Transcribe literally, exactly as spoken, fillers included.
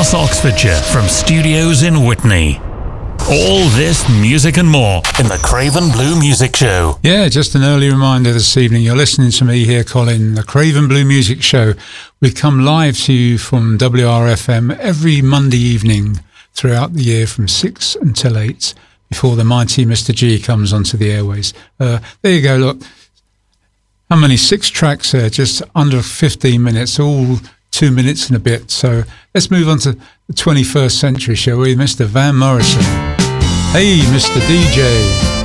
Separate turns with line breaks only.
across Oxfordshire from studios in Witney. All this music and more in the Craven Blue Music Show.
Yeah, just an early reminder this evening. You're listening to me here, Colin, the Craven Blue Music Show. We come live to you from W R F M every Monday evening throughout the year from six until eight before the mighty Mister G comes onto the airways. Uh, there you go, look. How many? Six tracks there, just under fifteen minutes, all two minutes and a bit. So let's move on to the twenty-first century, shall we? Mister Van Morrison. Hey, Mister D J.